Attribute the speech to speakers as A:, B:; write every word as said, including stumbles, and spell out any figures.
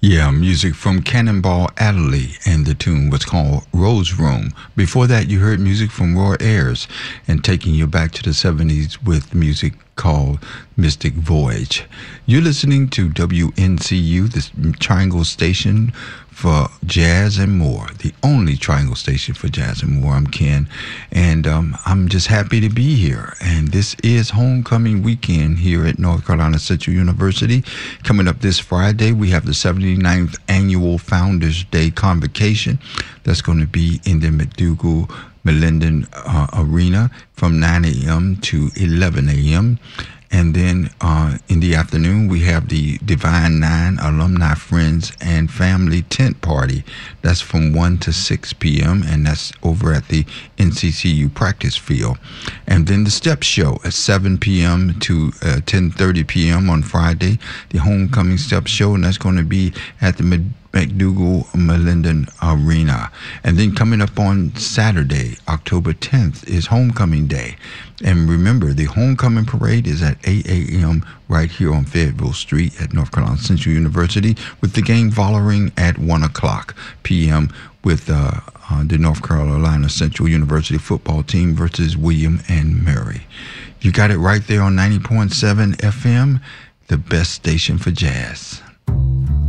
A: Yeah, music from Cannonball Adderley, and the tune was called Rose Room. Before that, you heard music from Roy Ayers, and taking you back to the seventies with music called Mystic Voyage. You're listening to W N C U, the Triangle Station for Jazz and More, the only Triangle Station for Jazz and More. I'm Ken, and um, I'm just happy to be here. And this is homecoming weekend here at North Carolina Central University. Coming up this Friday, we have the seventy-ninth Annual Founders Day Convocation. That's going to be in the McDougall Millenden uh, Arena from nine a.m. to eleven a.m. And then uh, in the afternoon, we have the Divine Nine Alumni Friends and Family Tent Party. That's from one to six p.m., and that's over at the N C C U practice field. And then the Step Show at seven p.m. to uh, ten thirty p.m. on Friday, the Homecoming Step Show, and that's going to be at the Mid- McDougall Millenden Arena. And then coming up on Saturday, October tenth, is Homecoming Day. And remember, the Homecoming Parade is at eight a.m. right here on Fayetteville Street at North Carolina Central University, with the game following at one o'clock p.m. with uh, uh, the North Carolina Central University football team versus William and Mary. You got it right there on ninety point seven F M, the best station for jazz.